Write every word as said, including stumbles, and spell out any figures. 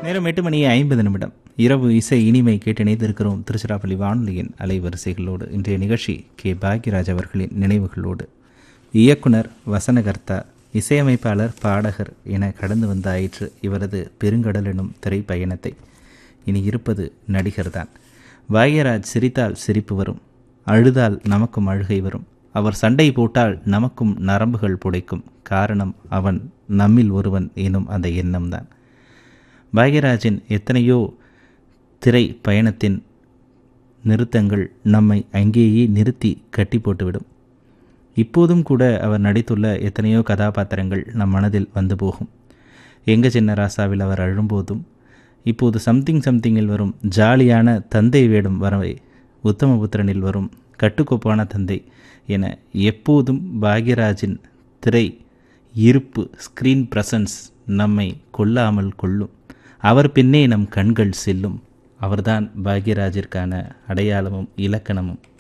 நேரம் எட்டு மணி ஐம்பது நிமிடம். இரவு இசை இனிமை கேட்டு இணைந்திருக்கிறோம் திருச்சிராப்பள்ளி வானொலியின் அலைவரிசைகளோடு. இன்றைய நிகழ்ச்சி கே பாக்யராஜ் அவர்களின் நினைவுகளோடு. இயக்குனர், வசனகர்த்தா, இசையமைப்பாளர், பாடகர் என கடந்து வந்தாயிற்று இவரது பெருங்கடல் எனும் திரைப்பயணத்தை. இனி இருப்பது நடிகர்தான். பாக்யராஜ் சிரித்தால் சிரிப்பு வரும், அழுதால் நமக்கும் அழுகை வரும். அவர் சண்டை போட்டால் நமக்கும் நரம்புகள் புடைக்கும். காரணம், அவன் நம்மில் ஒருவன் எனும் அந்த எண்ணம்தான். பாக்யராஜின் எத்தனையோ திரை பயணத்தின் நிறுத்தங்கள் நம்மை அங்கேயே நிறுத்தி கட்டி போட்டுவிடும். இப்போதும் கூட அவர் நடித்துள்ள எத்தனையோ கதாபாத்திரங்கள் நம் மனதில் வந்து போகும். எங்க சின்ன ராசாவில் அவர் அழும்போதும், இப்போது சம்திங் சம்திங்கில் வரும் ஜாலியான தந்தை வேடம் வரவை, உத்தமபுத்திரனில் வரும் கட்டுக்கோப்பான தந்தை என எப்போதும் பாக்யராஜின் திரை இருப்பு, ஸ்க்ரீன் பிரசன்ஸ் நம்மை கொல்லாமல் கொள்ளும். அவர் பின்னே நம் கண்கள் செல்லும். அவர்தான் பாக்யராஜிற்கான அடையாளமும் இலக்கணமும்.